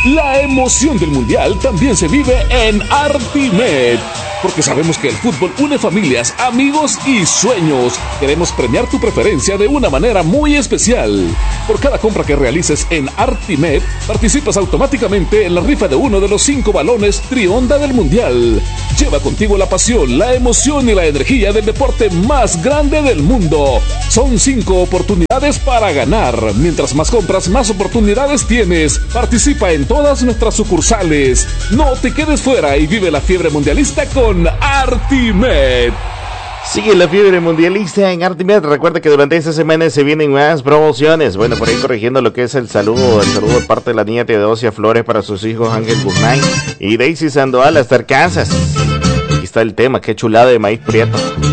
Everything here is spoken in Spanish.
La emoción del Mundial también se vive en Artimed, porque sabemos que el fútbol une familias, amigos y sueños. Queremos premiar tu preferencia de una manera muy especial. Por cada compra que realices en Artimed, participas automáticamente en la rifa de uno de los 5 balones Trionda del Mundial. Lleva contigo la pasión, la emoción y la energía del deporte más grande del mundo. Son 5 oportunidades para ganar. Mientras más compras, más oportunidades tienes. Participa en todas nuestras sucursales. No te quedes fuera y vive la fiebre mundialista con Artimed. Sigue la fiebre mundialista en Artimed. Recuerda que durante esta semana se vienen más promociones. Bueno, por ahí corrigiendo lo que es el saludo de parte de la niña Teodosia Flores para sus hijos Ángel Guzmán y Daisy Sandoval hasta Arkansas. Aquí está el tema, qué chulada de maíz prieto.